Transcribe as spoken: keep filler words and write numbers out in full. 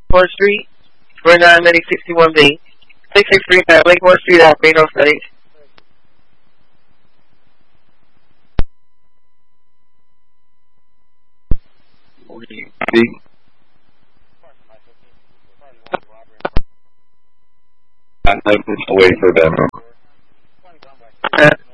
fourth Street, twenty-nine Medic sixty-one B. six six three five Lakemore Street, Alpino Studies. I'm waiting for them.